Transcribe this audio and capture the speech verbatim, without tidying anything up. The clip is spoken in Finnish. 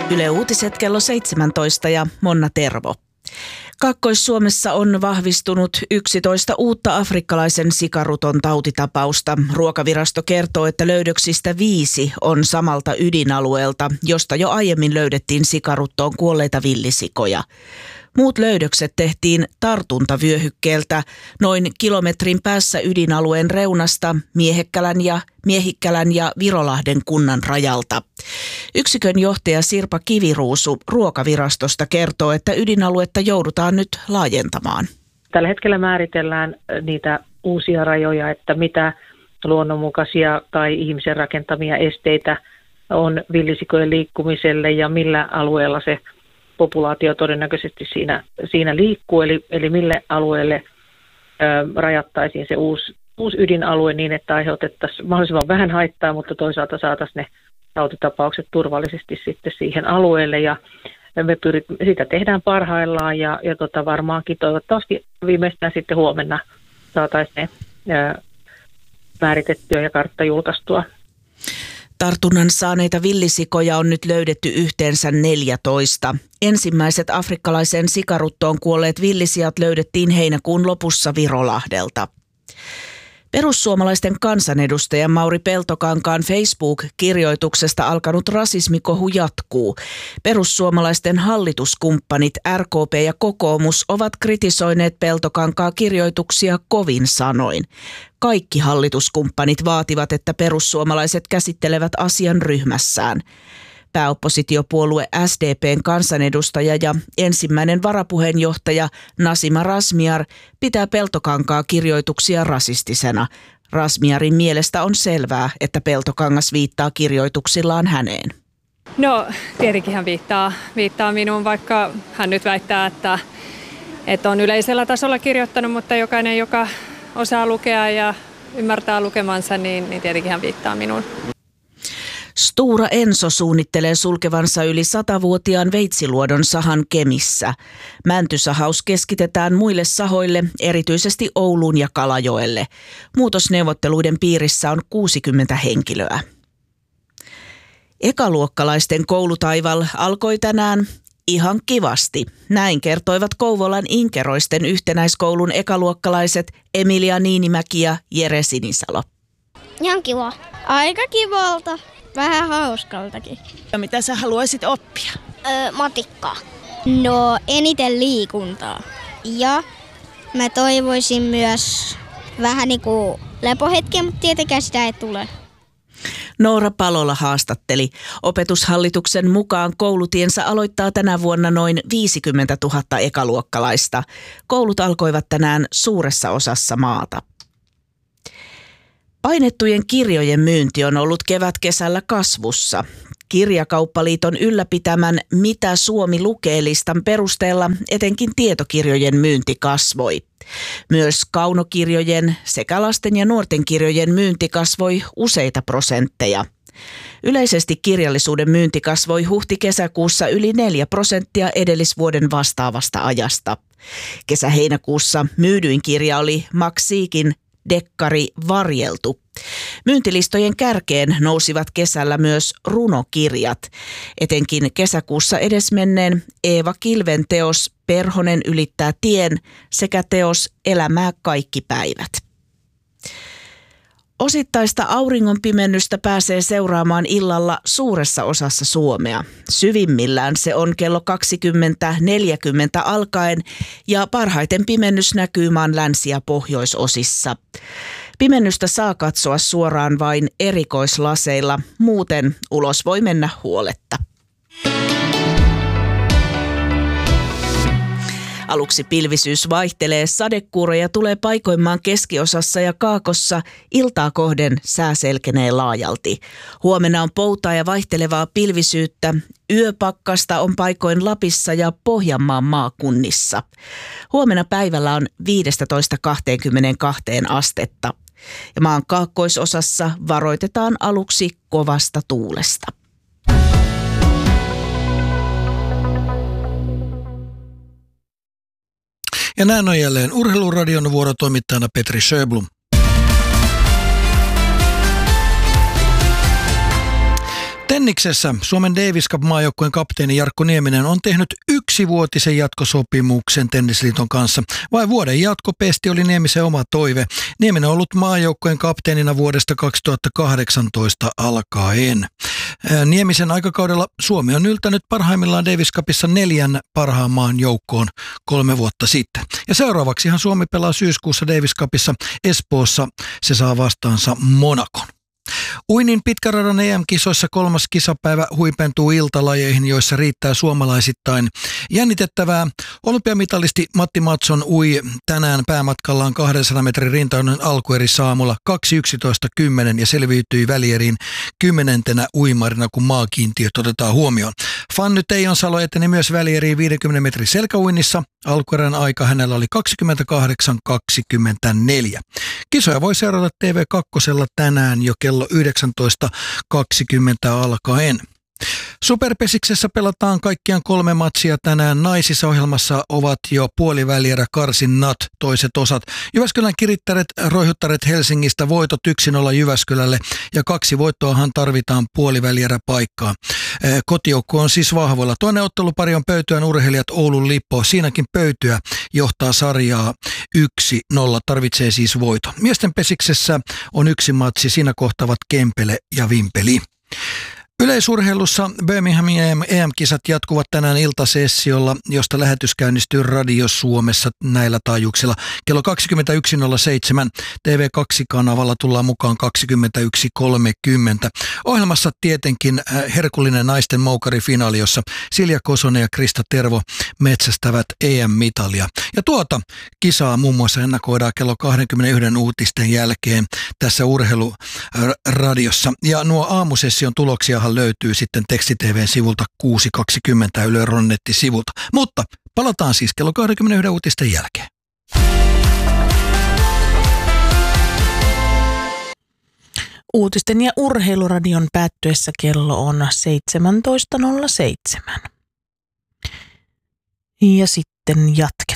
Yle Uutiset kello seitsemäntoista ja Monna Tervo. Kaakkois-Suomessa on vahvistunut yksitoista uutta afrikkalaisen sikaruton tautitapausta. Ruokavirasto kertoo, että löydöksistä viisi on samalta ydinalueelta, josta jo aiemmin löydettiin sikaruttoon kuolleita villisikoja. Muut löydökset tehtiin tartuntavyöhykkeeltä noin kilometrin päässä ydinalueen reunasta Miehekkälän ja, Miehikkälän ja Virolahden kunnan rajalta. Yksikön johtaja Sirpa Kiviruusu Ruokavirastosta kertoo, että ydinaluetta joudutaan nyt laajentamaan. Tällä hetkellä määritellään niitä uusia rajoja, että mitä luonnonmukaisia tai ihmisen rakentamia esteitä on villisikojen liikkumiselle ja millä alueella se populaatio todennäköisesti siinä, siinä liikkuu, eli, eli mille alueelle ö, rajattaisiin se uusi, uusi ydinalue niin, että aiheutettaisiin mahdollisimman vähän haittaa, mutta toisaalta saataisiin ne tautitapaukset turvallisesti sitten siihen alueelle. Ja me pyrit, sitä tehdään parhaillaan ja, ja tota varmaankin toivottavasti viimeistään sitten huomenna saataisiin ne ö, määritettyä ja kartta julkaistua. Tartunnan saaneita villisikoja on nyt löydetty yhteensä neljätoista. Ensimmäiset afrikkalaisen sikaruttoon kuolleet villisijat löydettiin heinäkuun lopussa Virolahdelta. Perussuomalaisten kansanedustaja Mauri Peltokankaan Facebook-kirjoituksesta alkanut rasismikohu jatkuu. Perussuomalaisten hallituskumppanit R K P ja kokoomus ovat kritisoineet Peltokankaan kirjoituksia kovin sanoin. Kaikki hallituskumppanit vaativat, että perussuomalaiset käsittelevät asian ryhmässään. Pääoppositiopuolue S D P:n kansanedustaja ja ensimmäinen varapuheenjohtaja Nasima Razmyar pitää Peltokankaan kirjoituksia rasistisena. Razmyarin mielestä on selvää, että Peltokangas viittaa kirjoituksillaan häneen. No tietenkin hän viittaa, viittaa minuun, vaikka hän nyt väittää, että, että on yleisellä tasolla kirjoittanut, mutta jokainen, joka osaa lukea ja ymmärtää lukemansa, niin, niin tietenkin hän viittaa minuun. Stora Enso suunnittelee sulkevansa yli satavuotiaan Veitsiluodon sahan Kemissä. Mäntysahaus keskitetään muille sahoille, erityisesti Ouluun ja Kalajoelle. Muutosneuvotteluiden piirissä on kuusikymmentä henkilöä. Ekaluokkalaisten koulutaival alkoi tänään ihan kivasti. Näin kertoivat Kouvolan Inkeroisten yhtenäiskoulun ekaluokkalaiset Emilia Niinimäki ja Jere Sinisalo. Ihan kiva. Aika kivalta. Vähän hauskaltakin. Ja mitä sä haluaisit oppia? Öö, matikkaa. No eniten liikuntaa. Ja mä toivoisin myös vähän niinku lepohetkeä, mutta tietenkään sitä ei tule. Noora Palola haastatteli. Opetushallituksen mukaan koulutiensä aloittaa tänä vuonna noin viisikymmentätuhatta ekaluokkalaista. Koulut alkoivat tänään suuressa osassa maata. Painettujen kirjojen myynti on ollut kevätkesällä kasvussa. Kirjakauppaliiton ylläpitämän Mitä Suomi lukee -listan perusteella etenkin tietokirjojen myynti kasvoi. Myös kaunokirjojen sekä lasten ja nuorten kirjojen myynti kasvoi useita prosentteja. Yleisesti kirjallisuuden myynti kasvoi huhti-kesäkuussa yli neljä prosenttia edellisvuoden vastaavasta ajasta. Kesä-heinäkuussa myydyin kirja oli Max Siekin dekkari Varjeltu. Myyntilistojen kärkeen nousivat kesällä myös runokirjat. Etenkin kesäkuussa edesmenneen Eeva Kilven teos Perhonen ylittää tien sekä teos Elämää kaikki päivät. Osittaista auringonpimennystä pääsee seuraamaan illalla suuressa osassa Suomea. Syvimmillään se on kello kaksikymmentä neljäkymmentä alkaen ja parhaiten pimennys näkyy maan länsi- ja pohjoisosissa. Pimennystä saa katsoa suoraan vain erikoislaseilla, muuten ulos voi mennä huoletta. Aluksi pilvisyys vaihtelee, sadekuuroja tulee paikoimmaan keskiosassa ja kaakossa, iltaa kohden sää selkenee laajalti. Huomenna on poutaa ja vaihtelevaa pilvisyyttä, yöpakkasta on paikoin Lapissa ja Pohjanmaan maakunnissa. Huomenna päivällä on viisitoista kaksikymmentäkaksi astetta ja maan kaakkoisosassa varoitetaan aluksi kovasta tuulesta. Ja näin on jälleen Urheiluradion vuorotoimittajana Petri Sjöblom. Tenniksessä Suomen Davis Cup-maajoukkueen kapteeni Jarkko Nieminen on tehnyt yksivuotisen jatkosopimuksen Tennisliiton kanssa. Vain vuoden jatkopesti oli Niemisen oma toive. Nieminen on ollut maajoukkueen kapteenina vuodesta kaksituhattakahdeksantoista alkaen. Niemisen aikakaudella Suomi on yltänyt parhaimmillaan Davis Cupissa neljän parhaan maan joukkoon kolme vuotta sitten. Ja seuraavaksihan Suomi pelaa syyskuussa Davis Cupissa Espoossa. Se saa vastaansa Monacon. Uinnin pitkäradan E M-kisoissa kolmas kisapäivä huipentuu iltalajeihin, joissa riittää suomalaisittain jännitettävää. Olympiamitalisti Matti Mattsson ui tänään päämatkallaan kahdensadan metrin rintainen alkueri saamulla kaksi yksitoista kymmenen ja selviytyi välieriin kymmenentenä uimarina, kun maakiintiöt otetaan huomioon. Fanny Teijonsalo eteni myös välieriin viidenkymmenen metrin selkäuinnissa. Alkuerän aika hänellä oli kaksikymmentäkahdeksan kaksikymmentäneljä. Kisoja voi seurata T V kaksi tänään jo kello yhdeksäntoista kaksikymmentä alkaen. Superpesiksessä pelataan kaikkiaan kolme matsia tänään. Naisissa ohjelmassa ovat jo puolivälierä karsinnat, toiset osat. Jyväskylän Kirittäret roihuttaret Helsingistä voitot yksi nolla Jyväskylälle ja kaksi voittoahan tarvitaan puolivälierä paikkaa. Kotijoukko on siis vahvoilla. Toinen ottelupari on Pöytyän urheilijat Oulun Lippo. Siinäkin Pöytyä johtaa sarjaa yksi nolla, tarvitsee siis voito. Miesten pesiksessä on yksi matsi, siinä kohtaavat Kempele ja Vimpeli. Yleisurheilussa Birminghamin E M-kisat jatkuvat tänään iltasessiolla, josta lähetys käynnistyy Radio Suomessa näillä taajuuksilla. Kello kaksikymmentäyksi nolla seitsemän T V kaksi-kanavalla tullaan mukaan kaksikymmentäyksi kolmekymmentä. Ohjelmassa tietenkin herkullinen naisten moukarifinaali, jossa Silja Kosonen ja Krista Tervo metsästävät E M-mitalia. Ja tuota kisaa muun muassa ennakoidaan kello kaksikymmentäyksi uutisten jälkeen tässä urheiluradiossa. Ja nuo aamusession tuloksia löytyy sitten Teksti T V:n sivulta kuusi kaksikymmentä Yle Ronnetti-sivulta. Mutta palataan siis kello kaksikymmentäyksi uutisten jälkeen. Uutisten ja urheiluradion päättyessä kello on seitsemäntoista nolla seitsemän. Ja sitten jatketaan.